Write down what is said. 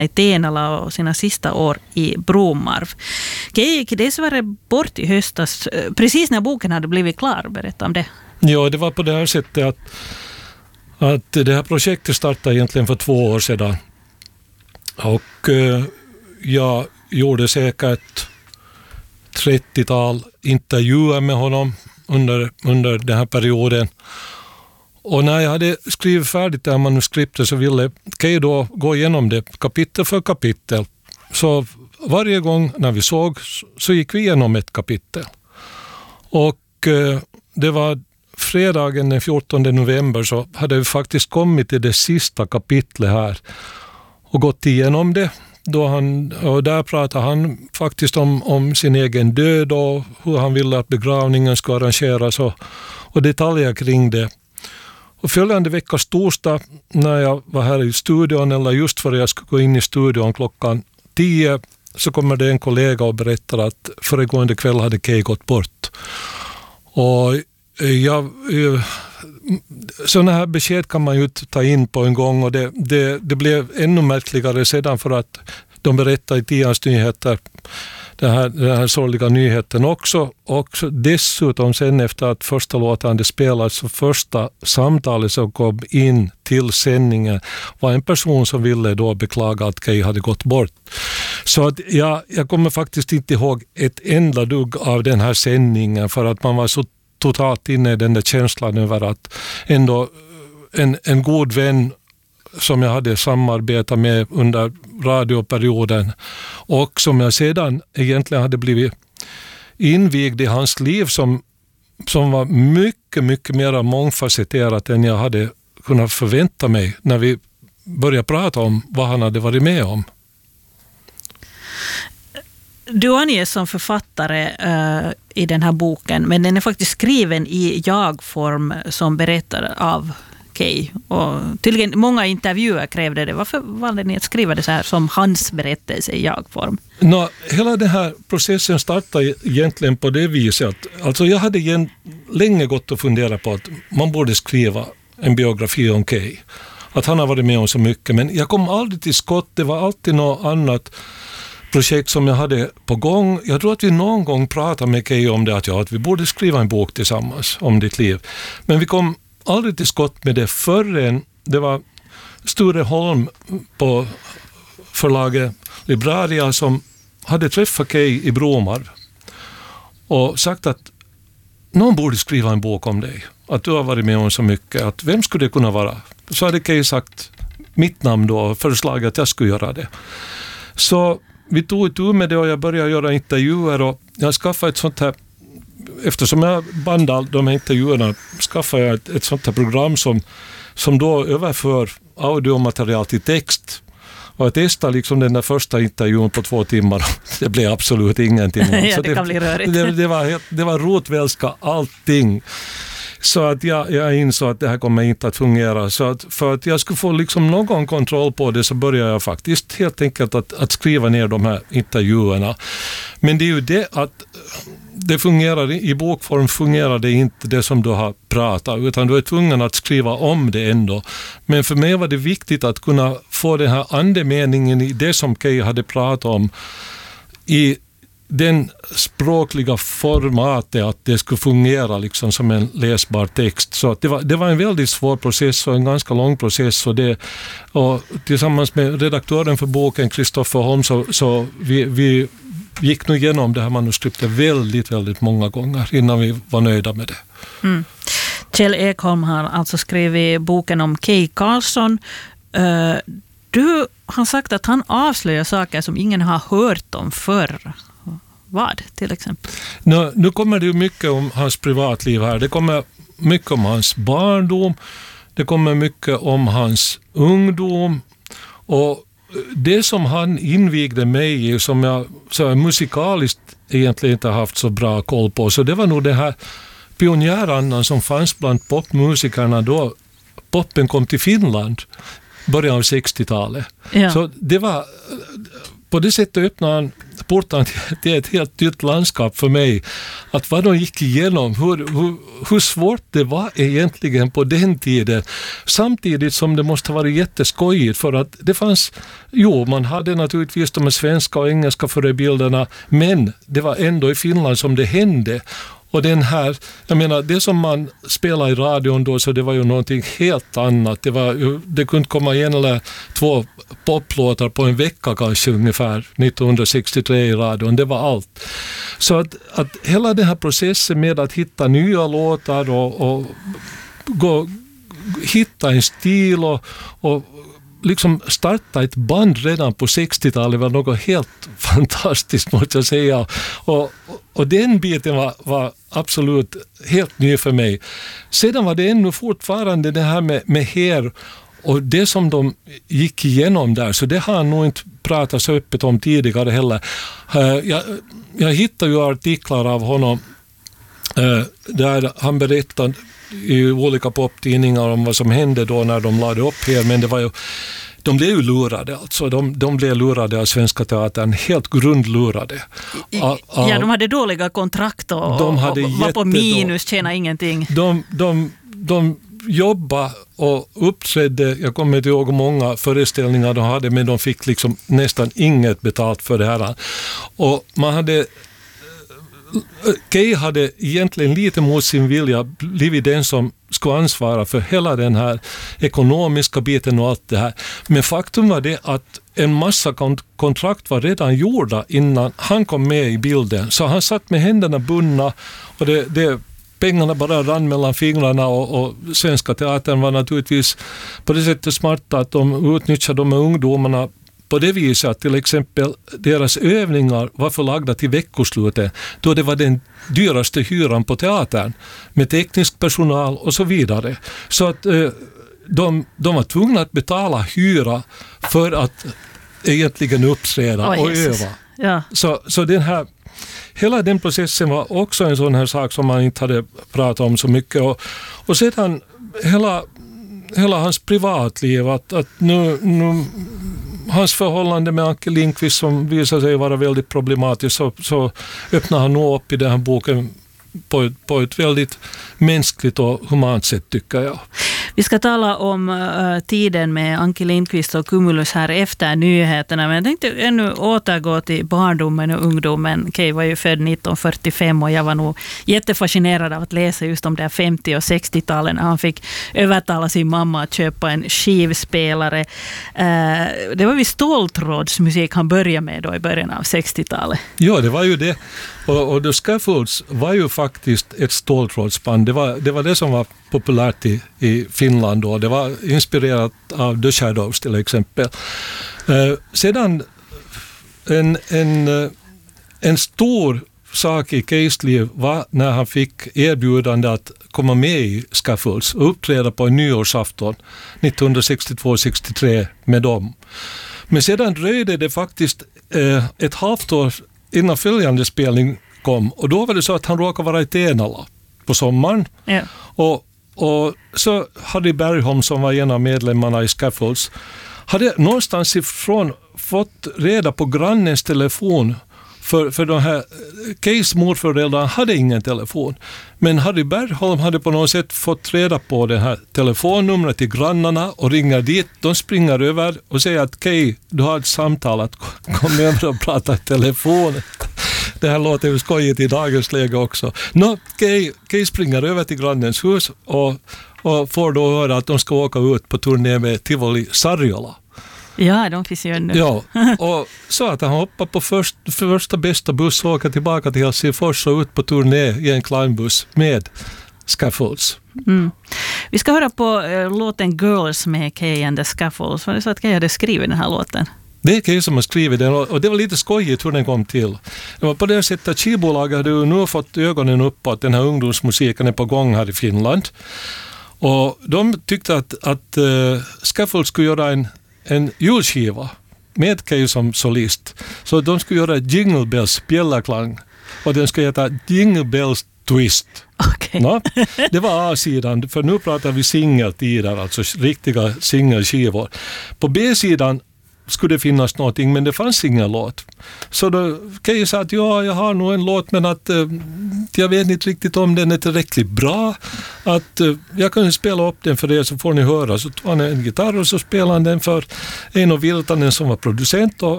i Tenala och sina sista år i Bromarv. Kay gick dessvärre bort i höstas, precis när boken hade blivit klar. Berätta om det. Ja, det var på det här sättet att det här projektet startade egentligen för 2 år sedan. Och jag gjorde säkert 30-tal intervjuer med honom under den här perioden. Och när jag hade skrivit färdigt det här manuskriptet så ville Kay då gå igenom det kapitel för kapitel. Så varje gång när vi såg så gick vi igenom ett kapitel. Och det var fredagen den 14 november så hade vi faktiskt kommit till det sista kapitlet här och gått igenom det. Och där pratade han faktiskt om sin egen död och hur han ville att begravningen ska arrangeras och detaljer kring det. Och följande veckas torsdag när jag var här i studion, eller just före jag skulle gå in i studion klockan 10, så kommer det en kollega och berättar att föregående kväll hade Kay gått bort. Och sådana här besked kan man ju ta in på en gång, och det blev ännu märkligare sedan för att de berättade i Tians nyheter den här sorgliga nyheten också. Och dessutom sen efter att första låten hade spelats, så första samtalet som kom in till sändningen var en person som ville då beklaga att Kay hade gått bort. Så att jag kommer faktiskt inte ihåg ett enda dugg av den här sändningen, för att man var så totalt inne i den där känslan över att ändå en god vän som jag hade samarbetat med under radioperioden och som jag sedan egentligen hade blivit invigd i hans liv som var mycket, mycket mer mångfacetterat än jag hade kunnat förvänta mig när vi började prata om vad han hade varit med om. Du anges som författare i den här boken, men den är faktiskt skriven i jag-form som berättar av Kay. Och tydligen många intervjuer krävde det. Varför valde ni att skriva det så här som hans berättelse i jag-form? Hela den här processen startade egentligen på det viset. Alltså jag hade länge gått och funderat på att man borde skriva en biografi om Kay. Att han har varit med om så mycket. Men jag kom aldrig till skott. Det var alltid något annat projekt som jag hade på gång. Jag tror att vi någon gång pratade med Kay om det, att vi borde skriva en bok tillsammans om ditt liv. Men vi kom aldrig till skott med det förrän det var Sture Holm på förlaget Libraria som hade träffat Kay i Bromarv och sagt att någon borde skriva en bok om dig. Att du har varit med om så mycket. Att vem skulle det kunna vara? Så hade Kay sagt mitt namn då och föreslagit att jag skulle göra det. Så vi tog ett med det och jag började göra intervjuer och jag skaffade ett sånt här, eftersom jag bandade de här intervjuerna, skaffade jag ett sånt här program som då överför audiomaterial till text. Och jag testade liksom den där första intervjun på 2 timmar. Det blev absolut ingenting. Ja, så det kan bli rörigt. Det var rotvälska allting. Så att jag insåg att det här kommer inte att fungera. Så att för att jag skulle få liksom någon kontroll på det så började jag faktiskt helt enkelt att skriva ner de här intervjuerna. Men det är ju det att det fungerar, i bokform fungerar det inte det som du har pratat, utan du är tvungen att skriva om det ändå. Men för mig var det viktigt att kunna få den här andemeningen i det som Kay hade pratat om i den språkliga formatet, att det skulle fungera liksom som en läsbar text. Så att det var en väldigt svår process och en ganska lång process. Och tillsammans med redaktören för boken, Kristoffer Holm, så vi gick nog igenom det här manuskriptet väldigt, väldigt många gånger innan vi var nöjda med det. Mm. Kjell Ekholm har alltså skrivit boken om Kay Karlsson. Du har sagt att han avslöjar saker som ingen har hört om förr. Vad till exempel? Nu kommer det ju mycket om hans privatliv här. Det kommer mycket om hans barndom. Det kommer mycket om hans ungdom. Och det som han invigde mig i, som jag så musikaliskt egentligen inte haft så bra koll på, så det var nog det här pionjärandan som fanns bland popmusikerna då poppen kom till Finland början av 60-talet. Ja. Så det var på det sättet öppnade han porten till ett helt nytt landskap för mig. Att vad de gick igenom, hur svårt det var egentligen på den tiden. Samtidigt som det måste ha varit jätteskojigt för att det fanns, man hade naturligtvis de svenska och engelska förebilderna, men det var ändå i Finland som det hände. Och den här, jag menar, det som man spelade i radion då, så det var ju någonting helt annat. Det kunde komma en eller två poplåtar på en vecka kanske ungefär 1963 i radion. Det var allt. Så att hela den här processen med att hitta nya låtar och hitta en stil och liksom starta ett band redan på 60-talet var något helt fantastiskt, måste jag säga. Och den biten var absolut helt ny för mig. Sedan var det ännu fortfarande det här med Her och det som de gick igenom där, så det har han nog inte pratat så öppet om tidigare heller. Jag hittade ju artiklar av honom där han berättade i olika poptidningar om vad som hände då när de lade upp Her, men det var ju, de blev ju lurade, alltså de blev lurade av Svenska Teatern, helt grundlurade. Ja, de hade dåliga kontrakt och var på minus, tjänade ingenting. De jobbade och uppträdde, jag kommer inte ihåg många föreställningar de hade, men de fick liksom nästan inget betalt för det här. Och man hade Kay hade egentligen lite mot sin vilja blivit den som skulle ansvara för hela den här ekonomiska biten och allt det här. Men faktum var det att en massa kontrakt var redan gjorda innan han kom med i bilden. Så han satt med händerna bundna och pengarna bara rann mellan fingrarna och Svenska Teatern var naturligtvis på det sättet smarta att de utnyttjade de ungdomarna på det viset att till exempel deras övningar var förlagda till veckoslutet då det var den dyraste hyran på teatern med teknisk personal och så vidare. Så att de var tvungna att betala hyra för att egentligen uppträda och öva. Ja. Så den här, hela den processen var också en sån här sak som man inte hade pratat om så mycket. Och sedan hela hans privatliv, att nu hans förhållande med Anke Lindqvist som visar sig vara väldigt problematiskt, så öppnar han nog upp i den här boken på ett väldigt mänskligt och humant sätt, tycker jag. Vi ska tala om tiden med Anke Lindqvist och Cumulus här efter nyheterna, men jag tänkte ännu återgå till barndomen och ungdomen. Kay var ju född 1945 och jag var nog jättefascinerad av att läsa just om det 50- och 60-talen när han fick övertala sin mamma att köpa en skivspelare. Det var ju ståltrådsmusik han började med då i början av 60-talet. Ja, det var ju det. Och The Scaffolds var ju faktiskt ett ståltrådsband. Det var det som var populärt i Finland då. Det var inspirerat av The Shadows till exempel. Sedan en stor sak i Kays liv var när han fick erbjudande att komma med i Scaffolds och uppträda på en nyårsafton 1962-63 med dem. Men sedan dröjde det faktiskt ett halvt år innan följande spelning kom, och då var det så att han råkade vara i Tenala på sommaren. Ja. Och så Harry Bergholm, som var en av medlemmarna i Scaffolds, hade någonstans ifrån fått reda på grannens telefon, för de här Kays morföräldrar hade ingen telefon. Men Harry Bergholm hade på något sätt fått reda på det här telefonnumret till grannarna och ringer dit. De springer över och säger att Kay, du har ett samtal, att kom över och prata i telefon. Det här låter ju skojigt i dagens läge också. Kay springer över till grannens hus och får då höra att de ska åka ut på turné med Tivoli Sarjola. Ja, de finns ju ännu. Ja, och så att han hoppar på första bästa buss och åker tillbaka till Helsingfors och ut på turné i en kleinbuss med Scaffolds. Mm. Vi ska höra på låten Girls med Kay and the Scaffolds. Var det så att Kay hade skrivit den här låten? Det är Kay som har skrivit den, och det var lite skojigt hur den kom till. Det var på det sättet att skivbolaget hade ju nu fått ögonen upp på att den här ungdomsmusiken är på gång här i Finland. Och de tyckte att Scaffolds skulle göra en julskiva med Kay som solist. Så de skulle göra Jingle Bells bjällarklang, och den skulle heta Jingle Bells Twist. Okay. No, det var A-sidan, för nu pratar vi singeltider, alltså riktiga singelskivor. På B-sidan skulle det finnas någonting, men det fanns ingen låt. Så då Kay sa att ja, jag har nog en låt, men att jag vet inte riktigt om den är tillräckligt bra. Att jag kan spela upp den för er så får ni höra. Så tog han en gitarr och så spelade han den för Eino Virtanen som var producent,